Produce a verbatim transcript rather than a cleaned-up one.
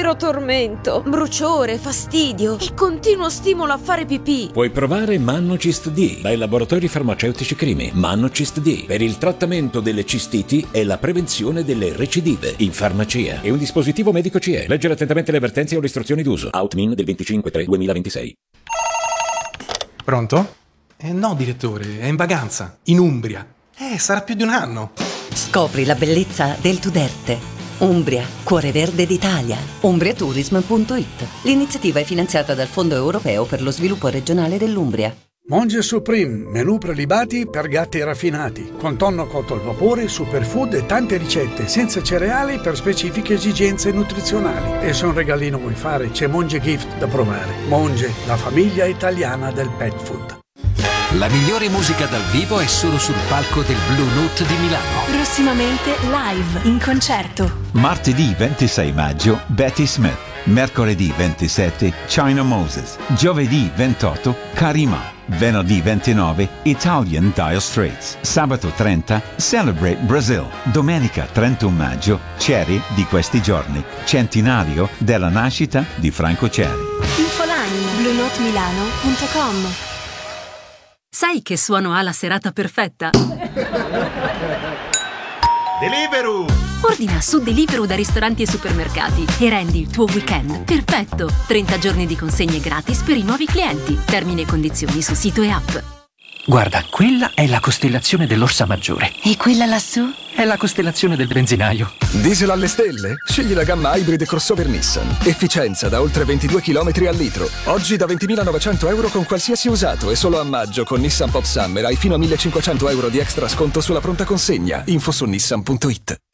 vero tormento. Bruciore, fastidio e continuo stimolo a fare pipì. Puoi provare Mannocist D dai laboratori farmaceutici Crimi. Mannocist D per il trattamento delle cistiti e la prevenzione delle recidive. In farmacia. È un dispositivo medico C E. Leggere attentamente le avvertenze o le istruzioni d'uso. Outmin del venticinque tre duemilaventisei. Pronto? Eh no, direttore, è in vacanza, in Umbria. Eh, sarà più di un anno. Scopri la bellezza del Tuderte. Umbria, cuore verde d'Italia. umbriatourism punto it. L'iniziativa è finanziata dal Fondo Europeo per lo Sviluppo Regionale dell'Umbria. Monge Supreme, menù prelibati per gatti raffinati, con tonno cotto al vapore, superfood e tante ricette, senza cereali per specifiche esigenze nutrizionali. E se un regalino vuoi fare, c'è Monge Gift da provare. Monge, la famiglia italiana del pet food. La migliore musica dal vivo è solo sul palco del Blue Note di Milano. Prossimamente live, in concerto. Martedì ventisei maggio Betty Smith. Mercoledì ventisette China Moses. Giovedì ventotto Karima. Venerdì ventinove Italian Dire Straits. Sabato trenta Celebrate Brazil. Domenica trentuno maggio Cherry di questi giorni. Centenario della nascita di Franco Cherry. Infoline blue note milano punto com. Sai che suono ha la serata perfetta? Deliveroo! Ordina su Deliveroo da ristoranti e supermercati e rendi il tuo weekend perfetto. trenta giorni di consegne gratis per i nuovi clienti. Termini e condizioni su sito e app. Guarda, quella è la costellazione dell'Orsa Maggiore. E quella lassù? È la costellazione del benzinaio. Diesel alle stelle? Scegli la gamma Hybrid crossover Nissan. Efficienza da oltre ventidue chilometri al litro. Oggi da ventimilanovecento euro con qualsiasi usato e solo a maggio con Nissan Pop Summer hai fino a millecinquecento euro di extra sconto sulla pronta consegna. Info su nissan punto it.